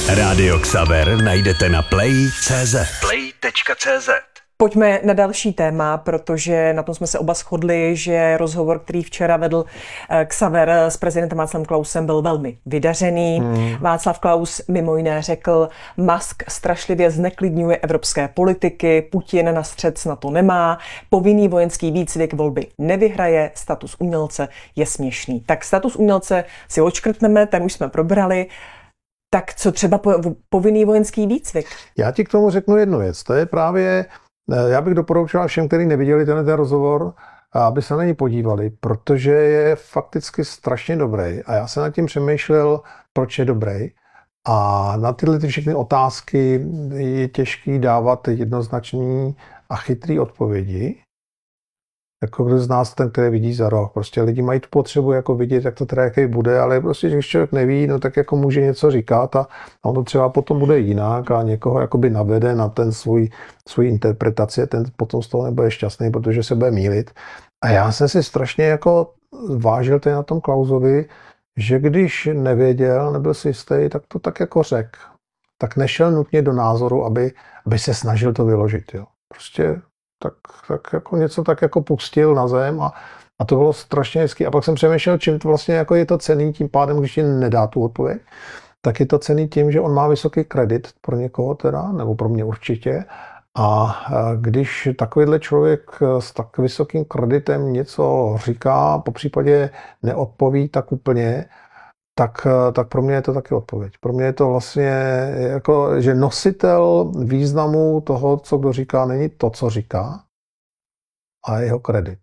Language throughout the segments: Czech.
Rádio Xaver najdete na play.cz. Play.cz. Pojďme na další téma, protože na tom jsme se oba shodli, že rozhovor, který včera vedl Xaver s prezidentem Václavem Klausem, byl velmi vydařený. Václav Klaus mimo jiné řekl, Musk strašlivě zneklidňuje evropské politiky, Putin na střet s NATO nemá, povinný vojenský výcvik volby nevyhraje, status umělce je směšný. Tak status umělce si odškrtneme, ten už jsme probrali. Tak co třeba povinný vojenský výcvik? Já ti k tomu řeknu jednu věc. To je právě, já bych doporučoval všem, kteří neviděli ten rozhovor, aby se na něj podívali, protože je fakticky strašně dobrý. A já jsem nad tím přemýšlel, proč je dobrý. A na tyhle všechny otázky je těžký dávat jednoznačný a chytrý odpovědi. Jako kdo z nás ten, který vidí za roh. Prostě lidi mají tu potřebu jako vidět, jak to teda jaký bude, ale prostě, když člověk neví, no tak jako může něco říkat a on to třeba potom bude jinak a někoho jakoby navede na ten svůj interpretaci, ten potom z toho nebude šťastný, protože se bude mýlit. A já jsem si strašně jako vážil tady na tom Klausovi, že když nevěděl, nebyl si jistý, tak to tak jako řekl. Tak nešel nutně do názoru, aby se snažil to vyložit. Jo. Prostě tak jako něco tak jako pustil na zem a to bylo strašně hezky. A pak jsem přemýšlel, čím to vlastně jako je to cenný, tím pádem, když ti nedá tu odpověď, tak je to cenný tím, že on má vysoký kredit pro někoho teda, nebo pro mě určitě. A když takovýhle člověk s tak vysokým kreditem něco říká, popřípadě neodpoví tak úplně, tak pro mě je to taky odpověď. Pro mě je to vlastně jako, že nositel významu toho, co kdo říká, není to, co říká, a jeho kredit.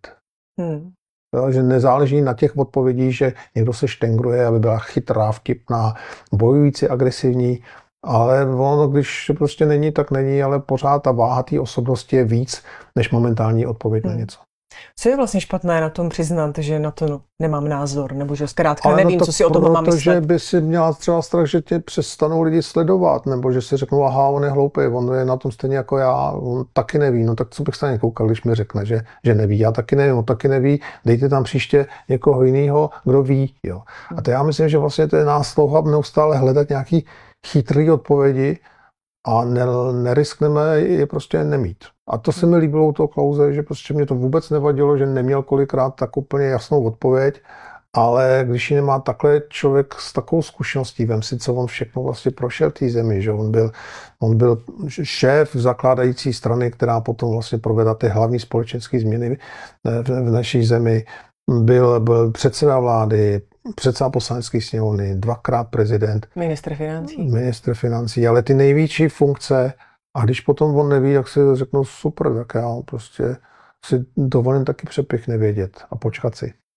Že nezáleží na těch odpovědích, že někdo se štengruje, aby byla chytrá, vtipná, bojující, agresivní, ale ono, když prostě není, tak není, ale pořád ta váha té osobnosti je víc, než momentální odpověď na něco. Co je vlastně špatné na tom přiznat, že na to nemám názor, nebo že zkrátka nevím, co si o tom mám myslet? Protože by si měla třeba strach, že tě přestanou lidi sledovat, nebo že si řeknou, aha, on je hloupý, on je na tom stejně jako já, on taky neví, no tak co bych se na ně koukal, když mi řekne, že neví, já taky nevím, on taky neví, dejte tam příště někoho jiného, kdo ví, jo. A to já myslím, že vlastně to je nás touha neustále hledat nějaký chytrý odpovědi a neriskneme je prostě nemít. A to se mi líbilo u toho Klause, že prostě mě to vůbec nevadilo, že neměl kolikrát tak úplně jasnou odpověď, ale když ji nemá takhle člověk s takovou zkušeností, vem si, co on všechno vlastně prošel té zemi, že on byl šéf zakládající strany, která potom vlastně provedla ty hlavní společenské změny v naší zemi, byl předseda vlády, předseda poslanecké sněmovny, dvakrát prezident. Ministr financí, ale ty největší funkce. A když potom on neví, jak si řeknou super, tak já prostě si dovolím taky přepich nevědět a počkat si.